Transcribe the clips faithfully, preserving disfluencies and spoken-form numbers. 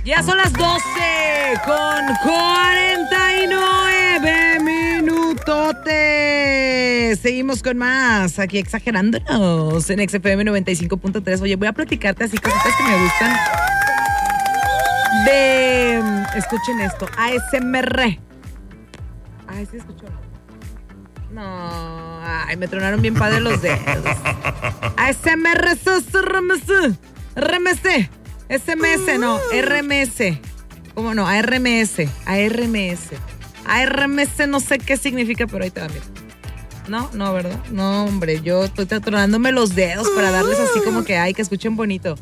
Ya son las doce con cuarenta y nueve minutotes. Seguimos con más, aquí exagerándonos en X F M noventa y cinco punto tres. Oye, voy a platicarte así cositas que me gustan. De, escuchen esto, A S M R. Ay, ¿sí escuchó? No, ay, me tronaron bien padre los dedos. A S M R, R M S, R M S, S M S, no, R M S. ¿Cómo no? A R M S, A R M S. A R M S no sé qué significa, pero ahí te va, mira. No, no, ¿verdad? No, hombre, yo estoy tronándome los dedos para darles así como que, ay, que escuchen bonito.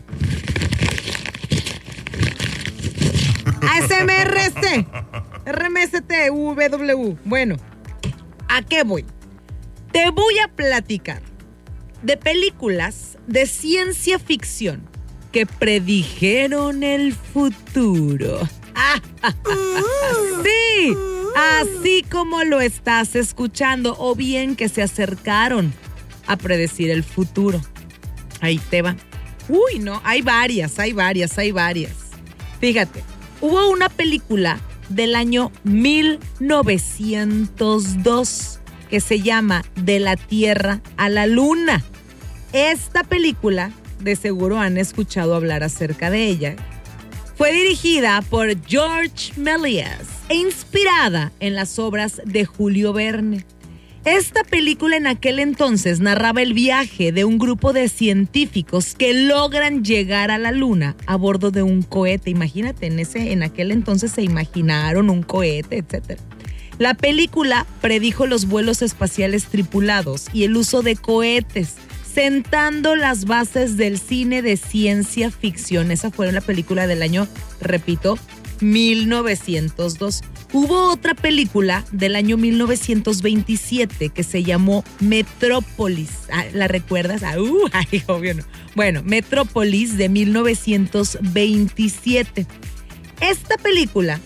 A S M R S, R M S T, U V W. Bueno, ¿a qué voy? Te voy a platicar de películas de ciencia ficción que predijeron el futuro. Sí, así como lo estás escuchando, o bien que se acercaron a predecir el futuro. Ahí te va. Uy, no, hay varias, hay varias, hay varias. Fíjate, hubo una película del año mil novecientos dos que se llama De la Tierra a la Luna. Esta película, de seguro han escuchado hablar acerca de ella. Fue dirigida por George Méliès e inspirada en las obras de Julio Verne. Esta película en aquel entonces narraba el viaje de un grupo de científicos que logran llegar a la Luna a bordo de un cohete. Imagínate, en, ese, en aquel entonces se imaginaron un cohete, etcétera. La película predijo los vuelos espaciales tripulados y el uso de cohetes, sentando las bases del cine de ciencia ficción. Esa fue la película del año, repito, mil novecientos dos. Hubo otra película del año mil novecientos veintisiete que se llamó Metrópolis. ¿La recuerdas? Ah, uh, ay, obvio no. Bueno, Metrópolis de mil novecientos veintisiete. Esta película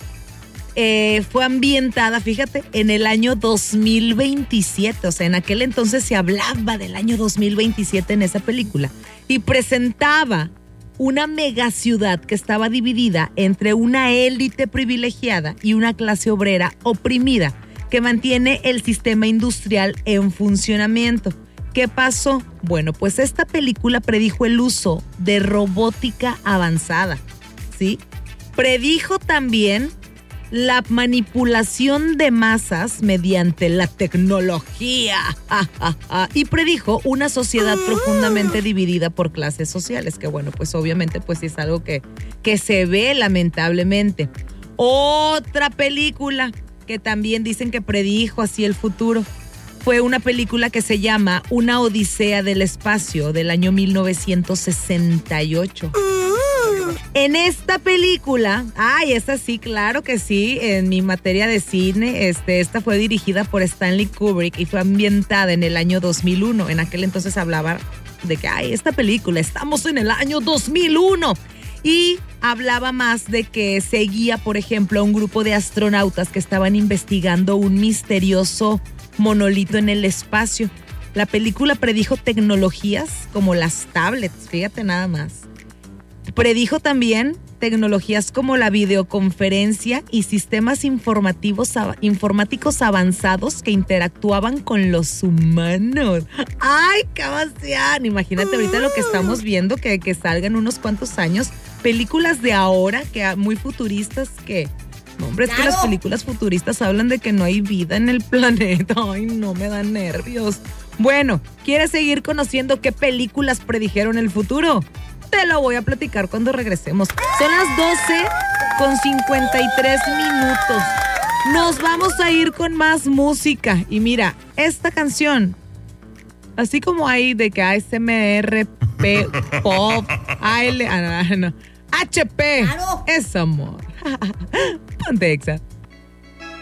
eh, fue ambientada, fíjate, en el año dos mil veintisiete. O sea, en aquel entonces se hablaba del año dos mil veintisiete en esa película. Y presentaba una megaciudad que estaba dividida entre una élite privilegiada y una clase obrera oprimida que mantiene el sistema industrial en funcionamiento. ¿Qué pasó? Bueno, pues esta película predijo el uso de robótica avanzada, ¿sí? Predijo también la manipulación de masas mediante la tecnología y predijo una sociedad profundamente dividida por clases sociales, que bueno, pues obviamente pues es algo que, que se ve lamentablemente. Otra película que también dicen que predijo así el futuro fue una película que se llama Una Odisea del Espacio del año mil novecientos sesenta y ocho. En esta película, ay, esta sí, claro que sí, en mi materia de cine, este, esta fue dirigida por Stanley Kubrick y fue ambientada en el año dos mil uno. En aquel entonces hablaba de que, ay, esta película, estamos en el año dos mil uno. Y hablaba más de que seguía, por ejemplo, a un grupo de astronautas que estaban investigando un misterioso monolito en el espacio. La película predijo tecnologías como las tablets, fíjate nada más. Predijo también tecnologías como la videoconferencia y sistemas informativos, informáticos avanzados que interactuaban con los humanos. ¡Ay, qué emoción! Imagínate ahorita lo que estamos viendo, que, que salgan unos cuantos años. Películas de ahora, que muy futuristas, que... No, hombre, es claro. Que las películas futuristas hablan de que no hay vida en el planeta. Ay, no, me dan nervios. Bueno, ¿quieres seguir conociendo qué películas predijeron el futuro? Te lo voy a platicar cuando regresemos. Son las doce con cincuenta y tres minutos. Nos vamos a ir con más música. Y mira, esta canción, así como hay de que A S M R, P, Pop, A L, ah, no, no, H P, claro. Es amor. Ponte Exa.